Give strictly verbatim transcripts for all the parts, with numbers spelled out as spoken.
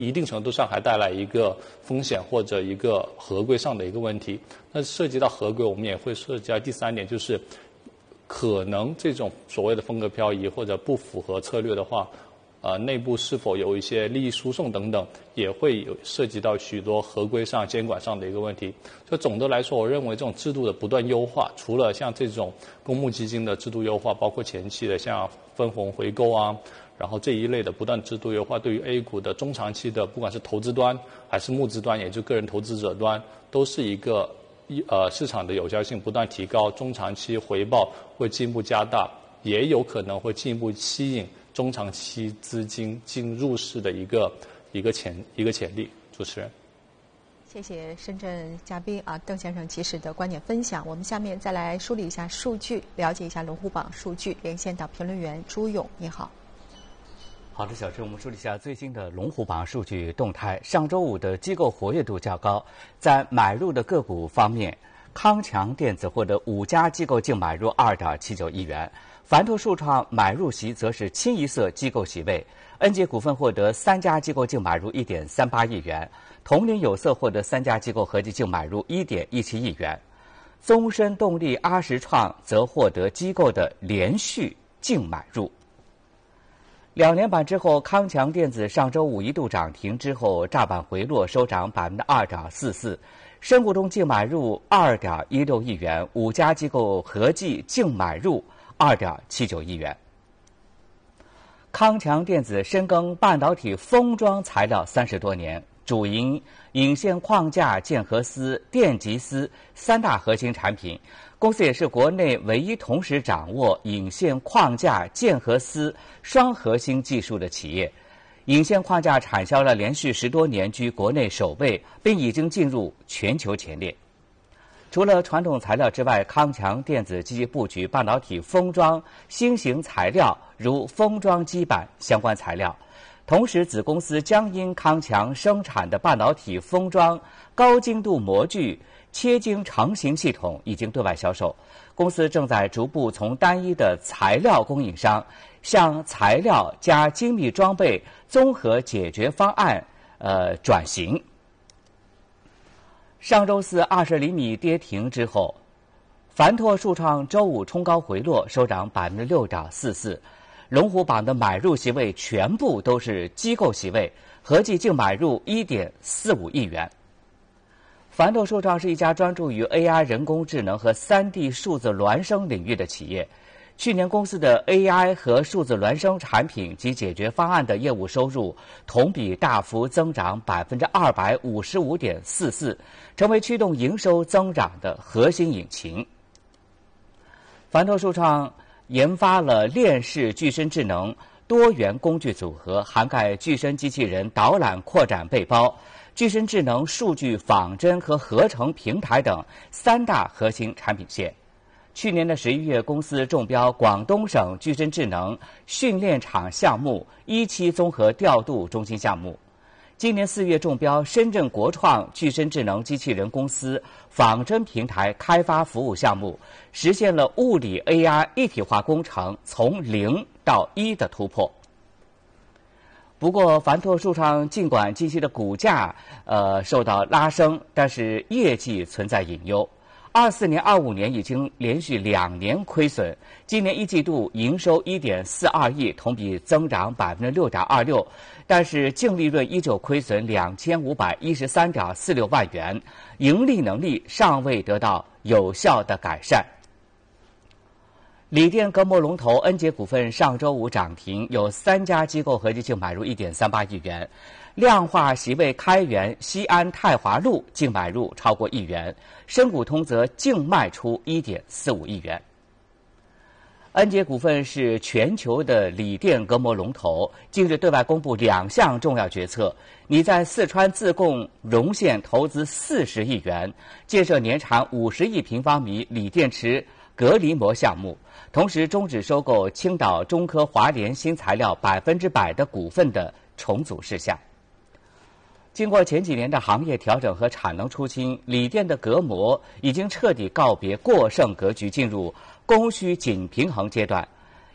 一定程度上还带来一个风险或者一个合规上的一个问题。那涉及到合规，我们也会涉及到第三点，就是可能这种所谓的风格漂移或者不符合策略的话，呃，内部是否有一些利益输送等等，也会有涉及到许多合规上、监管上的一个问题。所以总的来说，我认为这种制度的不断优化，除了像这种公募基金的制度优化，包括前期的像分红回购啊，然后这一类的不断制度优化，对于 A 股的中长期的，不管是投资端还是募资端，也就个人投资者端，都是一个呃市场的有效性不断提高，中长期回报会进一步加大，也有可能会进一步吸引中长期资金进入市的一个一个潜一个潜力。主持人， 谢谢深圳嘉宾啊邓先生及时的观点分享。我们下面再来梳理一下数据，了解一下龙虎榜数据。连线到评论员朱勇，你好。 好的，小陈，我们梳理一下最新的龙虎榜数据动态。上周五的机构活跃度较高，在买入的个股方面，康强电子获得五家机构净买入 二点七九亿元，凡拓数创买入席则是清一色机构席位，恩捷股份获得三家机构净买入 一点三八亿元，同林有色获得三家机构合计净买入 一点一七亿元，宗申动力、阿实创则获得机构的连续净买入。两连板之后，康强电子上周五一度涨停之后炸板回落，收涨 百分之二点四四，深股通净买入 二点一六亿元，五家机构合计净买入 二点七九亿元。康强电子深耕半导体封装材料三十多年，主营引线框架、剑合丝、电极丝三大核心产品。公司也是国内唯一同时掌握引线框架、剑合丝双核心技术的企业。引线框架产销了连续十多年，居国内首位，并已经进入全球前列。除了传统材料之外，康强电子积极布局半导体封装新型材料，如封装基板相关材料。同时，子公司将因康强生产的半导体封装高精度模具切晶成型系统已经对外销售，公司正在逐步从单一的材料供应商向材料加精密装备综合解决方案呃转型。上周四二十厘米跌停之后，凡拓数创周五冲高回落，收涨 百分之六点四四，龙虎榜的买入席位全部都是机构席位，合计净买入 一点四五亿元。凡拓数创是一家专注于 A I 人工智能和 三 D 数字孪生领域的企业。去年公司的 A I 和数字孪生产品及解决方案的业务收入同比大幅增长 百分之二百五十五点四四， 成为驱动营收增长的核心引擎。凡拓数创研发了链式具身智能多元工具组合，涵盖具身机器人导览扩展背包、具身智能数据仿真和合成平台等三大核心产品线。去年的十一月，公司中标广东省具身智能训练场项目一期综合调度中心项目。今年四月中标深圳国创具身智能机器人公司仿真平台开发服务项目，实现了物理 A I 一体化工程从零到一的突破。不过，凡拓数创尽管近期的股价呃受到拉升，但是业绩存在隐忧。二四年、二五年已经连续两年亏损，今年一季度营收 一点四二亿，同比增长 百分之六点二六， 但是净利润依旧亏损两千五百一十三点四六万元，盈利能力尚未得到有效的改善。锂电隔膜龙头恩捷股份上周五涨停，有三家机构合计净买入 一点三八亿元。量化席位开源西安泰华路净买入超过亿元，深股通则净卖出 一点四五亿元。恩捷股份是全球的锂电隔膜龙头，近日对外公布两项重要决策：拟在四川自贡荣县投资四十亿元，建设年产五十亿平方米锂电池隔离膜项目，同时终止收购青岛中科华联新材料百分之百的股份的重组事项。经过前几年的行业调整和产能出清，锂电的隔膜已经彻底告别过剩格局，进入供需紧平衡阶段。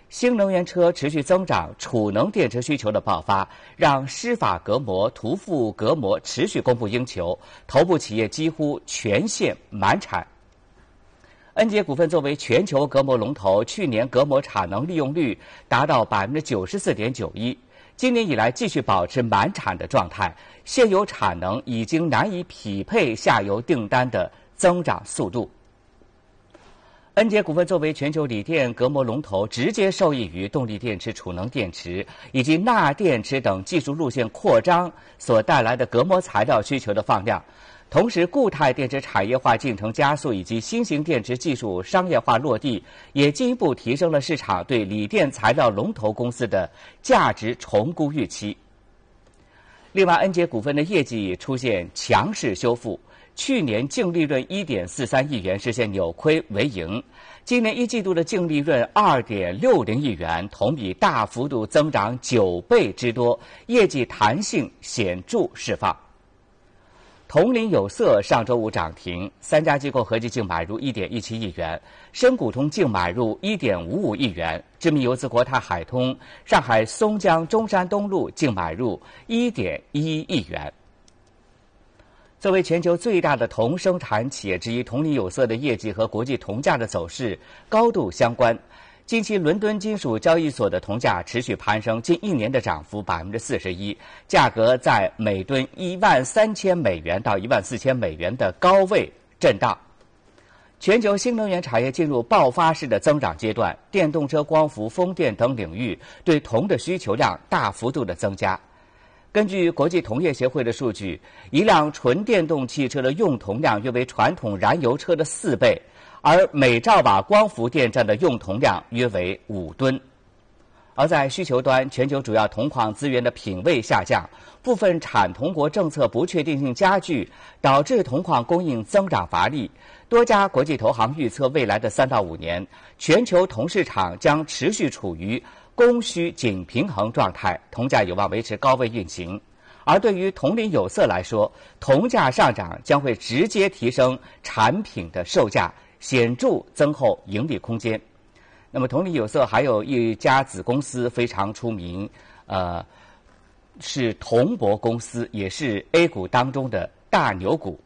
新能源车持续增长，储能电池需求的爆发，让施法隔膜、途富隔膜持续供不应求，头部企业几乎全线满产。恩捷股份作为全球隔膜龙头，去年隔膜产能利用率达到百分之九十四点九一，今年以来继续保持满产的状态，现有产能已经难以匹配下游订单的增长速度。恩捷股份作为全球锂电隔膜龙头，直接受益于动力电池、储能电池以及钠电池等技术路线扩张所带来的隔膜材料需求的放量。同时，固态电池产业化进程加速以及新型电池技术商业化落地，也进一步提升了市场对锂电材料龙头公司的价值重估预期。另外，恩捷股份的业绩出现强势修复。去年净利润 一点四三亿元，实现扭亏为盈。今年一季度的净利润 二点六零亿元，同比大幅度增长九倍之多，业绩弹性显著释放。同林有色上周五涨停，三家机构合计净买入 一点一七亿元，深股通净买入 一点五五亿元，知名游资国泰海通、上海松江中山东路净买入 一点一一亿元。作为全球最大的铜生产企业之一，同林有色的业绩和国际铜价的走势高度相关。近期伦敦金属交易所的铜价持续攀升，近一年的涨幅百分之四十一，价格在每吨一万三千美元到一万四千美元的高位震荡。全球新能源产业进入爆发式的增长阶段，电动车、光伏、风电等领域对铜的需求量大幅度的增加。根据国际铜业协会的数据，一辆纯电动汽车的用铜量约为传统燃油车的四倍，而每兆瓦光伏电站的用铜量约为五吨。而在需求端，全球主要铜矿资源的品位下降，部分产铜国政策不确定性加剧，导致铜矿供应增长乏力。多家国际投行预测，未来的三到五年，全球铜市场将持续处于供需紧平衡状态，铜价有望维持高位运行。而对于同林有色来说，铜价上涨将会直接提升产品的售价，显著增厚盈利空间。那么同林有色还有一家子公司非常出名，呃，是铜箔公司，也是 A 股当中的大牛股。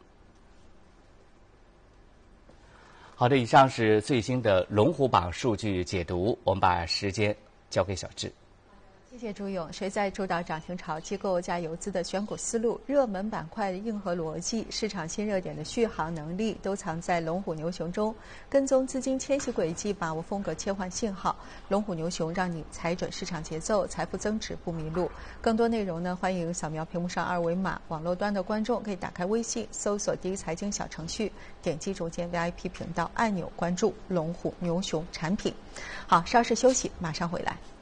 好的，以上是最新的龙虎榜数据解读，我们把时间交给小智。 谢谢朱勇。谁在主导涨停潮？机构加游资的选股思路、热门板块的硬核逻辑、市场新热点的续航能力，都藏在龙虎牛熊中。跟踪资金迁徙轨迹，把握风格切换信号。龙虎牛熊让你踩准市场节奏，财富增值不迷路。更多内容呢，欢迎扫描屏幕上二维码。网络端的观众可以打开微信，搜索第一财经小程序，点击中间 V I P 频道按钮，关注龙虎牛熊产品。好，稍事休息，马上回来。